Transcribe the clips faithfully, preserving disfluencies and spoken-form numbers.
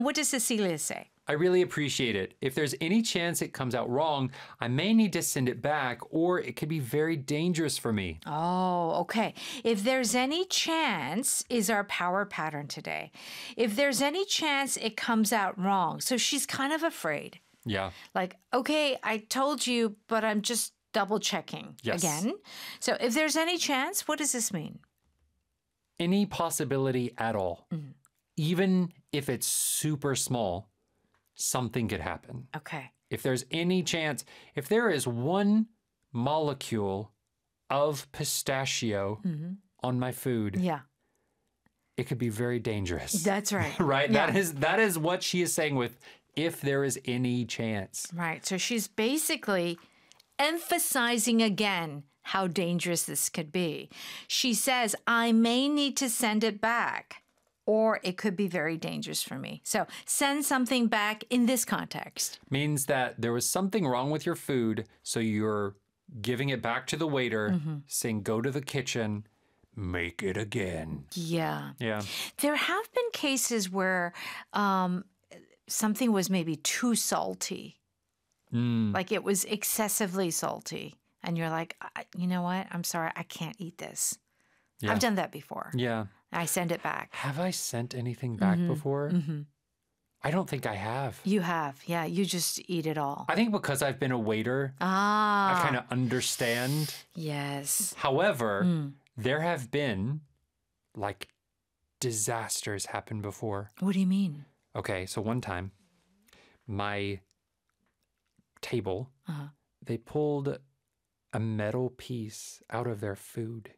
What does Cecilia say? I really appreciate it. If there's any chance it comes out wrong, I may need to send it back, or it could be very dangerous for me. Oh, okay. If there's any chance is our power pattern today. If there's any chance it comes out wrong. So she's kind of afraid. Yeah. Like, okay, I told you, but I'm just double checking Yes. again. So if there's any chance, what does this mean? Any possibility at all, Mm. even if it's super small, something could happen. Okay. If there's any chance, if there is one molecule of pistachio Mm-hmm. on my food, Yeah, it could be very dangerous. that's right. right? Yeah. That is that is what she is saying with if there is any chance. Right. So she's basically emphasizing again how dangerous this could be. She says, I may need to send it back, or it could be very dangerous for me. So send something back in this context. Means that there was something wrong with your food, so you're giving it back to the waiter, Mm-hmm. saying, go to the kitchen, make it again. Yeah. Yeah. There have been cases where um, something was maybe too salty, Mm. like it was excessively salty. And you're like, I, you know what? I'm sorry, I can't eat this. Yeah. I've done that before. Yeah. I send it back. Have I sent anything back before? Mm-hmm. I don't think I have. You have. Yeah, you just eat it all. I think because I've been a waiter, Ah. I kind of understand. Yes. However, Mm. there have been like disasters happen before. What do you mean? Okay, so one time, my table, Uh-huh. they pulled a metal piece out of their food.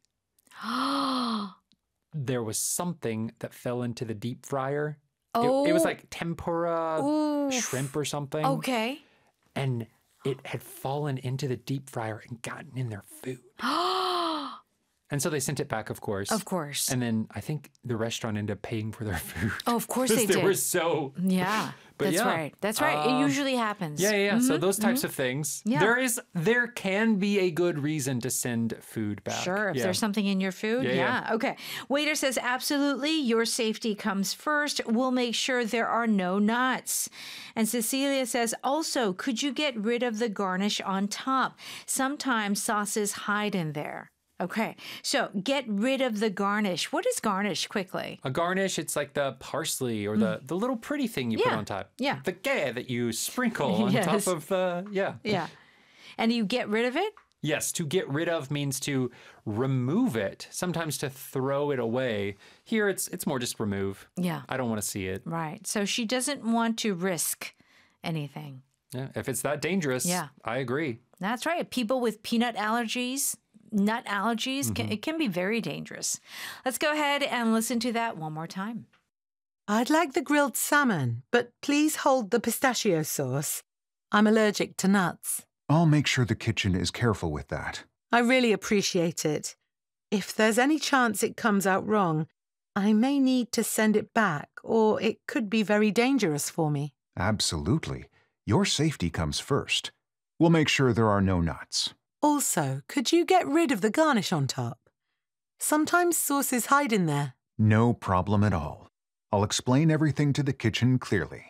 There was something that fell into the deep fryer. Oh. It, it was like tempura, Oof. shrimp or something. Okay. And it had fallen into the deep fryer and gotten in their food. And so they sent it back, of course. Of course. And then I think the restaurant ended up paying for their food. Oh, of course 'Cause they they did. were so... Yeah. But That's yeah. right. That's right. Um, it usually happens. Yeah, yeah, yeah. So those types of things. Yeah. There is, there can be a good reason to send food back. Sure, if Yeah. there's something in your food. Yeah, Yeah, yeah. Okay. Waiter says, absolutely. Your safety comes first. We'll make sure there are no nuts. And Cecilia says, also, could you get rid of the garnish on top? Sometimes sauces hide in there. Okay. So get rid of the garnish. What is garnish quickly? A garnish, it's like the parsley or the, the little pretty thing you put Mm. Yeah, on top. yeah. The gay that you sprinkle on Yes. top of the, yeah. Yeah. And you get rid of it? Yes, to get rid of means to remove it, sometimes to throw it away. Here it's it's more just remove. Yeah. I don't want to see it. Right. So she doesn't want to risk anything. Yeah, if it's that dangerous, Yeah. I agree. That's right. People with peanut allergies, nut allergies, can, it can be very dangerous. Let's go ahead and listen to that one more time. I'd like the grilled salmon, but please hold the pistachio sauce. I'm allergic to nuts. I'll make sure the kitchen is careful with that. I really appreciate it. If there's any chance it comes out wrong, I may need to send it back, or it could be very dangerous for me. Absolutely. Your safety comes first. We'll make sure there are no nuts. Also, could you get rid of the garnish on top? Sometimes sauces hide in there. No problem at all. I'll explain everything to the kitchen clearly.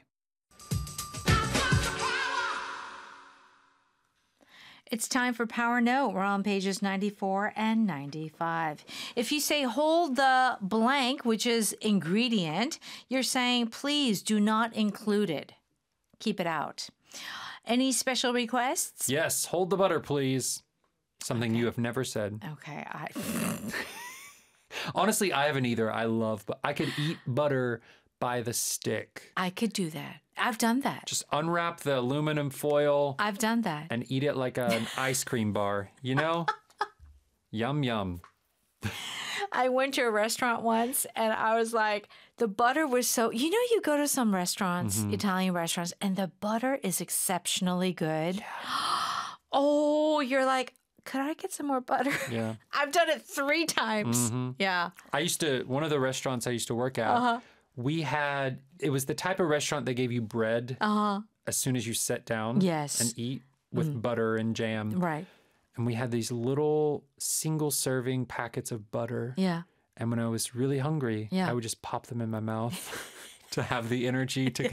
It's time for Power Note. We're on pages ninety-four and ninety-five. If you say hold the blank, which is ingredient, you're saying please do not include it. Keep it out. Any special requests? Yes, hold the butter, please. Something you have never said. Okay. I, Honestly, I haven't either. I love, but I could eat butter by the stick. I could do that. I've done that. Just unwrap the aluminum foil I've done that. and eat it like an ice cream bar, you know? Yum, yum. I went to a restaurant once and I was like, the butter was so, you know, you go to some restaurants, Mm-hmm. Italian restaurants, and the butter is exceptionally good. Oh, you're like, could I get some more butter? Yeah. I've done it three times. Mm-hmm. Yeah. I used to, one of the restaurants I used to work at, Uh-huh. we had, it was the type of restaurant that gave you bread Uh-huh. as soon as you sat down Yes. and eat with butter and jam. Right. And we had these little single serving packets of butter. Yeah. And when I was really hungry, Yeah. I would just pop them in my mouth. to have the energy to